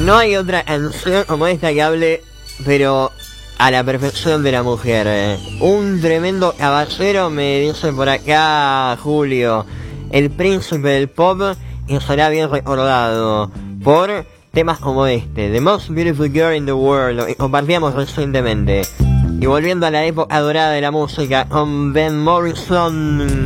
No hay otra canción como esta que hable, pero a la perfección de la mujer. Un tremendo caballero, me dice por acá Julio, el príncipe del pop, y será bien recordado por temas como este, The Most Beautiful Girl in the World, lo que compartíamos recientemente. Y volviendo a la época dorada de la música con Van Morrison.